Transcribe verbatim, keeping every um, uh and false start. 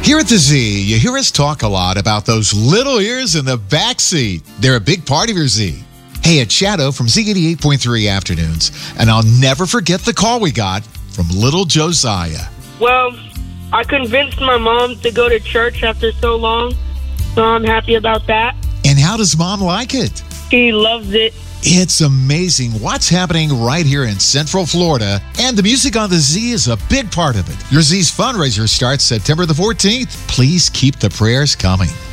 Here at the Z, you hear us talk a lot about those little ears in the back seat. They're a big part of your Z. Hey, it's Shadow from Z eighty-eight point three Afternoons, and I'll never forget the call we got from little Josiah. Well, I convinced my mom to go to church after so long, so I'm happy about that. And how does Mom like it? She loves it. It's amazing what's happening right here in Central Florida, and the music on the Z is a big part of it. Your Z's fundraiser starts September the fourteenth. Please keep the prayers coming.